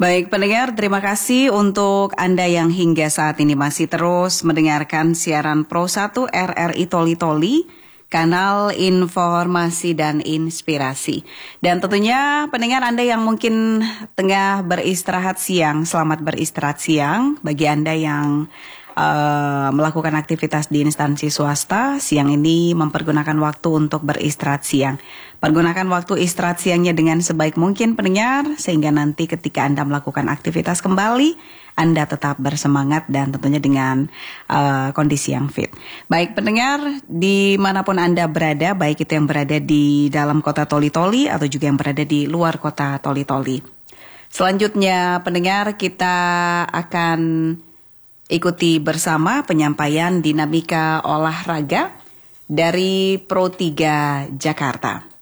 Baik pendengar, terima kasih untuk Anda yang hingga saat ini masih terus mendengarkan siaran Pro 1 RRI Toli Toli, kanal informasi dan inspirasi. Dan tentunya pendengar Anda yang mungkin tengah beristirahat siang, selamat beristirahat siang. Bagi Anda yang melakukan aktivitas di instansi swasta, siang ini mempergunakan waktu untuk beristirahat siang. Pergunakan waktu istirahat siangnya dengan sebaik mungkin pendengar, sehingga nanti ketika Anda melakukan aktivitas kembali, Anda tetap bersemangat dan tentunya dengan kondisi yang fit. Baik pendengar, dimanapun Anda berada, baik itu yang berada di dalam kota Toli-Toli atau juga yang berada di luar kota Toli-Toli. Selanjutnya pendengar, kita akan ikuti bersama penyampaian dinamika olahraga dari Pro 3 Jakarta.